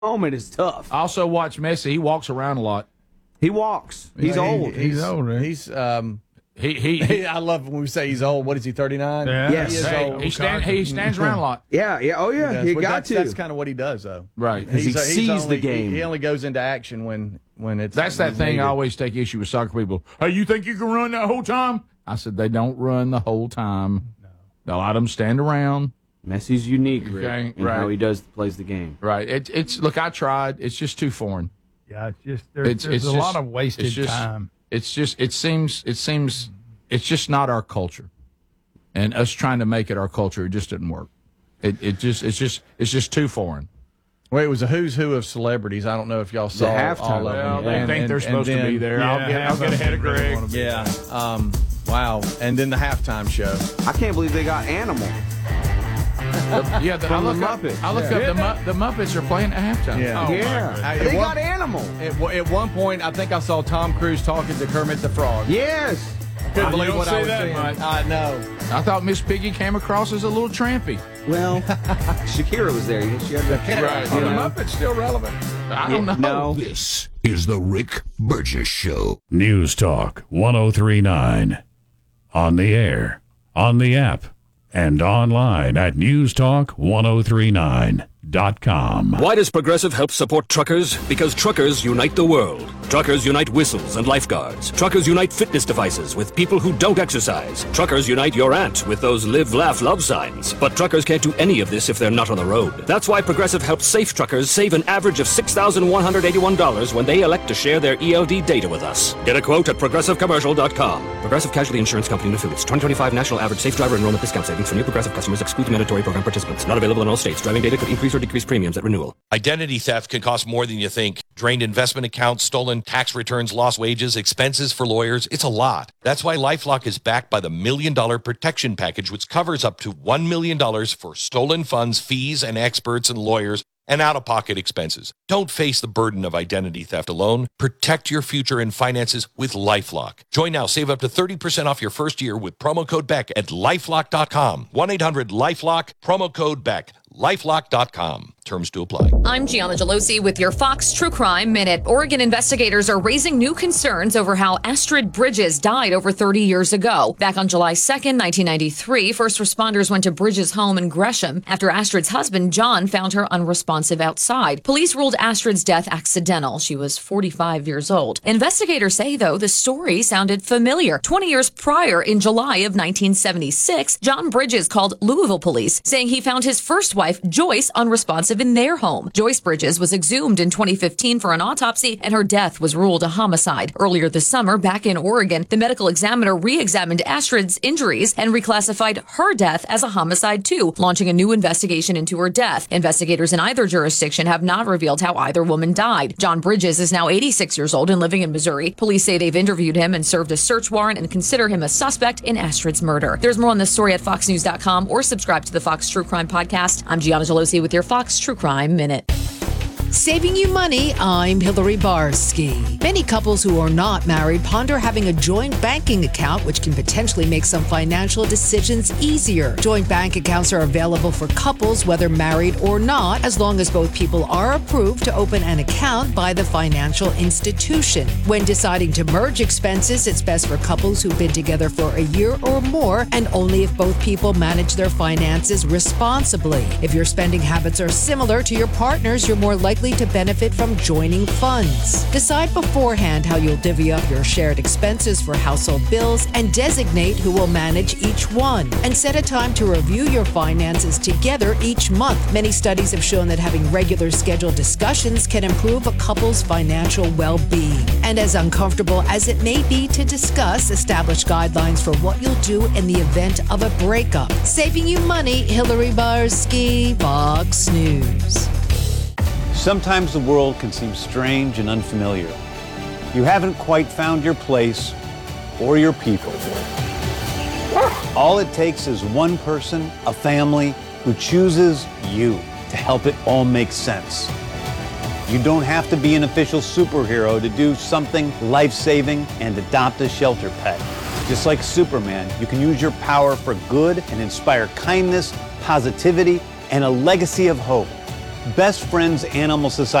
moment is tough. I also watch Messi. He walks around a lot. He walks. He's old. He's old. Right? He I love when we say he's old. What is he, 39? Yeah. Yes. He is old. he stands around a lot. Yeah. Oh, yeah. He got to. That's kind of what he does, though. Right. He sees the game. He only goes into action when it's. That's that thing needed. I always take issue with soccer people. Hey, you think you can run that whole time? I said, they don't run the whole time. No. A lot of them stand around. Messi's unique, Rick, Okay, in right. how he plays the game. Right. It's look, I tried. It's just too foreign. Yeah, it's just there's a lot of wasted time. It seems it's just not our culture, and us trying to make it our culture, it just didn't work. It's just too foreign. Well, it was a who's who of celebrities. I don't know if y'all saw halftime. all of them. They think they're supposed to be there. Yeah, I'll get ahead of Greg. Yeah. Wow. And then the halftime show. I can't believe they got Animal. Yeah, From the Muppets. I look up the Muppets are playing at halftime. Yeah. Yeah. They got Animal. At one point, I think I saw Tom Cruise talking to Kermit the Frog. Yes. Couldn't believe don't what say I was that seeing. much. I know. I thought Miss Piggy came across as a little trampy. Well, Shakira was there. She had the Right. Are the Muppets still relevant? I don't know. No. This is the Rick Burgess Show. News Talk 1039. On the air, on the app, and online at newstalk1039.com. Why does Progressive help support truckers? Because truckers unite the world. Truckers unite whistles and lifeguards. Truckers unite fitness devices with people who don't exercise. Truckers unite your aunt with those live, laugh, love signs. But truckers can't do any of this if they're not on the road. That's why Progressive helps safe truckers save an average of $6,181 when they elect to share their ELD data with us. Get a quote at progressivecommercial.com. Progressive Casualty Insurance Company and Affiliates. 2025 National Average Safe Driver Enrollment Discount Savings for new Progressive customers exclude mandatory program participants. Not available in all states. Driving data could increase or decrease premiums at renewal. Identity theft can cost more than you think. Drained investment accounts, stolen tax returns, lost wages, expenses for lawyers. It's a lot. That's why LifeLock is backed by the $1 Million Protection Package, which covers up to $1 million for stolen funds, fees, and experts and lawyers, and out-of-pocket expenses. Don't face the burden of identity theft alone. Protect your future and finances with LifeLock. Join now. Save up to 30% off your first year with promo code BECK at LifeLock.com. 1-800-LifeLock, promo code BECK. LifeLock.com. Terms to apply. I'm Gianna Gelosi with your Fox True Crime Minute. Oregon investigators are raising new concerns over how Astrid Bridges died over 30 years ago. Back on July 2nd, 1993, first responders went to Bridges' home in Gresham after Astrid's husband, John, found her unresponsive outside. Police ruled Astrid's death accidental. She was 45 years old. Investigators say, though, the story sounded familiar. 20 years prior, in July of 1976, John Bridges called Louisville police, saying he found his first wife, Joyce, unresponsive in their home. Joyce Bridges was exhumed in 2015 for an autopsy, and her death was ruled a homicide. Earlier this summer, back in Oregon, the medical examiner re-examined Astrid's injuries and reclassified her death as a homicide too, launching a new investigation into her death. Investigators in either jurisdiction have not revealed how either woman died. John Bridges is now 86 years old and living in Missouri. Police say they've interviewed him and served a search warrant and consider him a suspect in Astrid's murder. There's more on this story at foxnews.com or subscribe to the Fox True Crime Podcast. I'm Gianna Gelosi with your Fox True Crime Minute. Saving you money, I'm Hillary Barsky. Many couples who are not married ponder having a joint banking account, which can potentially make some financial decisions easier. Joint bank accounts are available for couples, whether married or not, as long as both people are approved to open an account by the financial institution. When deciding to merge expenses, it's best for couples who've been together for a year or more, and only if both people manage their finances responsibly. If your spending habits are similar to your partner's, you're more likely to benefit from joining funds. Decide beforehand how you'll divvy up your shared expenses for household bills and designate who will manage each one. And set a time to review your finances together each month. Many studies have shown that having regular scheduled discussions can improve a couple's financial well-being. And as uncomfortable as it may be to discuss, establish guidelines for what you'll do in the event of a breakup. Saving you money, Hillary Barsky, Fox News. Sometimes the world can seem strange and unfamiliar. You haven't quite found your place or your people. All it takes is one person, a family, who chooses you to help it all make sense. You don't have to be an official superhero to do something life-saving and adopt a shelter pet. Just like Superman, you can use your power for good and inspire kindness, positivity, and a legacy of hope. Best Friends Animal Society.